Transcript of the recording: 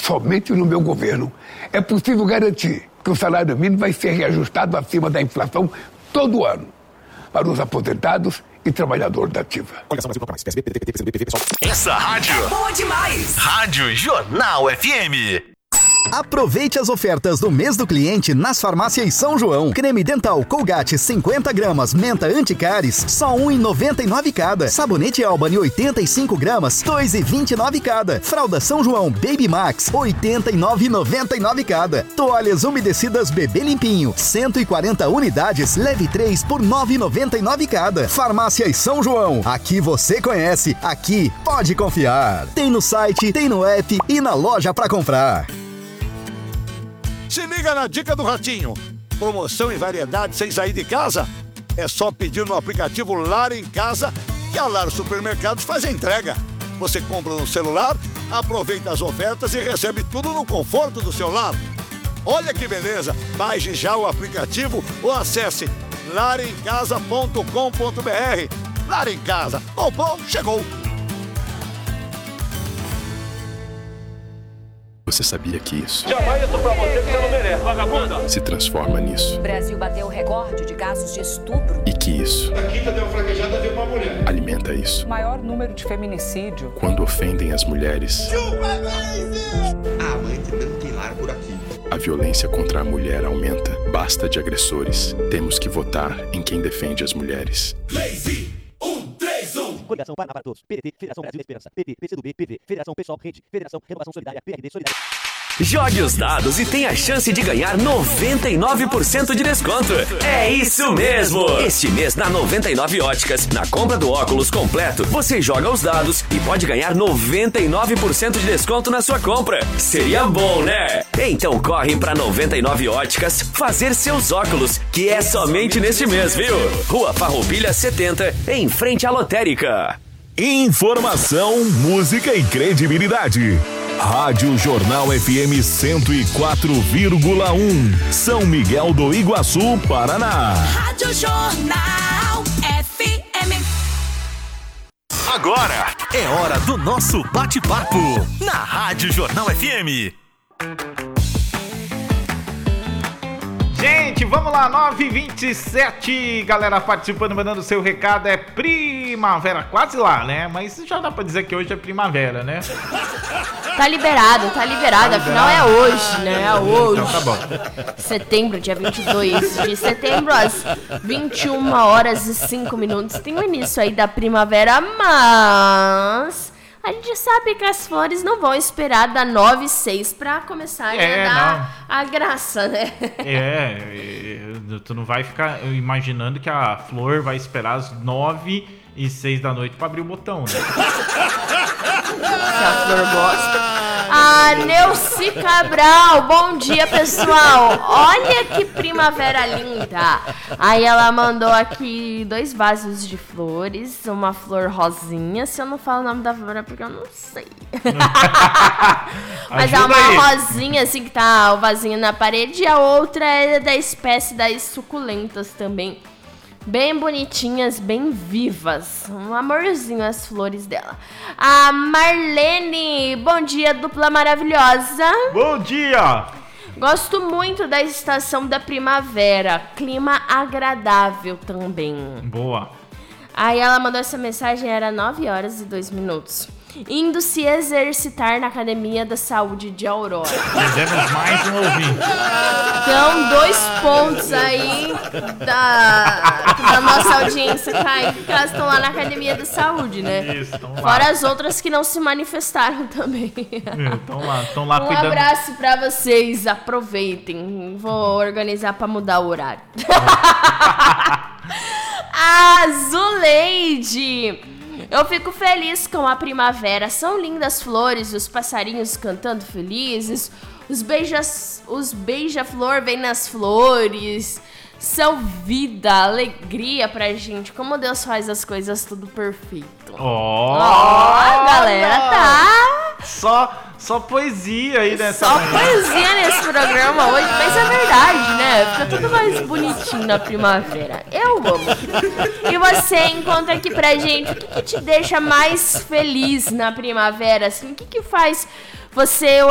Somente no meu governo é possível garantir que o salário mínimo vai ser reajustado acima da inflação todo ano para os aposentados e trabalhadores da ativa. Essa rádio é boa demais. Rádio Jornal FM. Aproveite as ofertas do mês do cliente nas farmácias São João. Creme dental Colgate 50 gramas, menta anticáries, só R$ 1,99 cada. Sabonete Albany 85 gramas, R$ 2,29 cada. Fralda São João Baby Max, R$ 89,99 cada. Toalhas umedecidas Bebê Limpinho, 140 unidades, leve 3 por R$ 9,99 cada. Farmácias São João, aqui você conhece, aqui pode confiar. Tem no site, tem no app e na loja pra comprar. Se liga na dica do Ratinho. Promoção e variedade sem sair de casa? É só pedir no aplicativo Lar em Casa que a Lar Supermercados faz a entrega. Você compra no celular, aproveita as ofertas e recebe tudo no conforto do seu lar. Olha que beleza! Baixe já o aplicativo ou acesse larencasa.com.br. Lar em Casa. O bom chegou! Você sabia que isso jamais eu tô pra você que você não merece, vagabunda. se transforma nisso? O Brasil bateu o recorde de casos de estupro. E que isso A quinta deu fraquejada, deu uma mulher. alimenta isso? O maior número de feminicídio. Quando ofendem as mulheres, A mãe não tem lar por aqui. a violência contra a mulher aumenta. Basta de agressores. Temos que votar em quem defende as mulheres. Lazy, 131. Coligação Paraná para Todos, PDT, Federação Brasil Esperança, PT, PCdoB, PV, Federação Pessoal Rede, Federação Renovação Solidária, PRD Solidária. Jogue os dados e tenha a chance de ganhar 99% de desconto. É isso mesmo! Este mês na 99 Óticas, na compra do óculos completo, você joga os dados e pode ganhar 99% de desconto na sua compra. Seria bom, né? Então corre pra 99 Óticas fazer seus óculos, que é somente neste mês, viu? Rua Farroupilha 70, em frente à lotérica. Informação, música e credibilidade. Rádio Jornal FM 104,1. São Miguel do Iguaçu, Paraná. Rádio Jornal FM. Agora é hora do nosso bate-papo na Rádio Jornal FM. Gente, vamos lá, 9h27, galera participando, mandando seu recado, é primavera, quase lá, né? Mas já dá pra dizer que hoje é primavera, né? Tá liberado, afinal é hoje, né? É hoje. Então tá bom. Setembro, dia 22 de setembro, às 21h05, tem o início aí da primavera, mas a gente sabe que as flores não vão esperar da 9h06 pra começar a dar a graça, né? Tu não vai ficar imaginando que a flor vai esperar às 9h06 da noite pra abrir o botão, né? Se a flor gosta. Ah, Neuci Cabral, bom dia, pessoal. Olha que primavera linda. Aí ela mandou aqui 2 vasos de flores, uma flor rosinha. Se eu não falo o nome da flor é porque eu não sei. Mas é uma rosinha assim que tá o vasinho na parede, e a outra é da espécie das suculentas também. Bem bonitinhas, bem vivas. Um amorzinho as flores dela. A Marlene, bom dia, dupla maravilhosa. Bom dia! Gosto muito da estação da primavera. Clima agradável também. Boa. Aí ela mandou essa mensagem, era 9h02. Indo se exercitar na Academia da Saúde de Aurora. Perdemos mais um ouvinte. Então, 2 pontos aí da nossa audiência cair, porque elas estão lá na Academia da Saúde, né? Isso, estão lá. Fora as outras que não se manifestaram também. Estão lá cuidando. Um abraço pra vocês, aproveitem. Vou organizar pra mudar o horário. A Zuleide. Eu fico feliz com a primavera. São lindas flores, os passarinhos cantando felizes. Os beija-flor vêm nas flores. São vida, alegria pra gente. Como Deus faz as coisas tudo perfeito. A galera tá... Só poesia aí nessa Só poesia nesse programa hoje, mas é verdade, né? Fica tudo mais bonitinho na primavera. Eu amo. E você encontra aqui pra gente o que te deixa mais feliz na primavera, assim? O que faz você